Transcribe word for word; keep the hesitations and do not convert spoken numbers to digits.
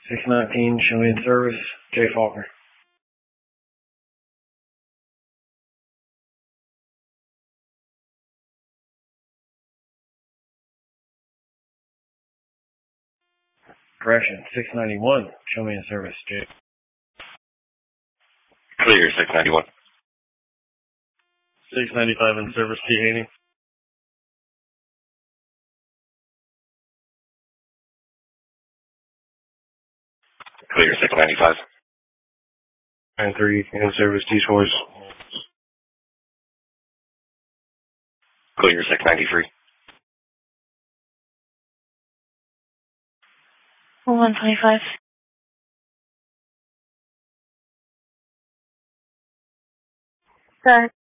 six nineteen, show me in service, Jay Faulkner. Correction, six ninety-one, show me in service, Jay. Clear, six ninety-one. six ninety-five in service, T. Haney. Clear, six ninety-five. nine three in service, T. Schwartz. Clear, six ninety-three. one twenty-five. Sir.